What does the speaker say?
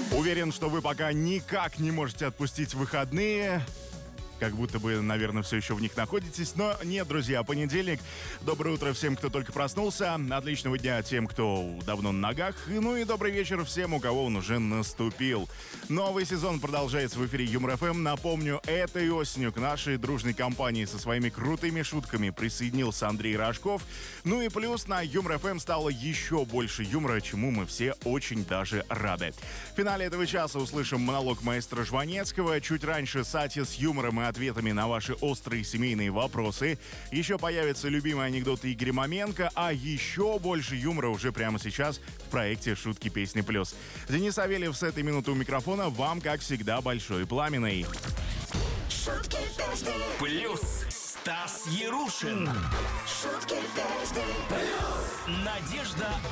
Уверен, что вы пока никак не можете отпустить выходные. Как будто бы, наверное, все еще в них находитесь. Но нет, друзья, понедельник. Доброе утро всем, кто только проснулся. Отличного дня тем, кто давно на ногах. Ну и добрый вечер всем, у кого он уже наступил. Новый сезон продолжается в эфире Юмор ФМ. Напомню, этой осенью к нашей дружной компании со своими крутыми шутками присоединился Андрей Рожков. Ну и плюс на Юмор ФМ стало еще больше юмора, чему мы все очень даже рады. В финале этого часа услышим монолог маэстро Жванецкого. Чуть раньше Сати с юмором и ответами на ваши острые семейные вопросы. Еще появятся любимые анекдоты Игоря Маменко, а еще больше юмора уже прямо сейчас в проекте «Шутки, песни, плюс». Денис Савельев с этой минуты у микрофона. Вам, как всегда, большой пламенный. Шутки, песни, Плюс Стас Ярушин. шутки, песни, Надежда